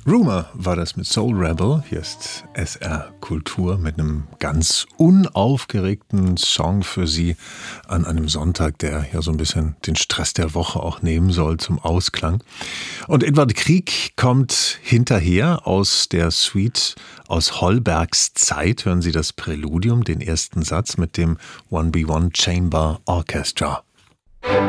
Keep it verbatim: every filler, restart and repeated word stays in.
Rumor war das mit Soul Rebel. Hier ist S R Kultur mit einem ganz unaufgeregten Song für Sie an einem Sonntag, der ja so ein bisschen den Stress der Woche auch nehmen soll zum Ausklang. Und Edvard Grieg kommt hinterher aus der Suite aus Holbergs Zeit. Hören Sie das Präludium, den ersten Satz mit dem one be one Chamber Orchestra.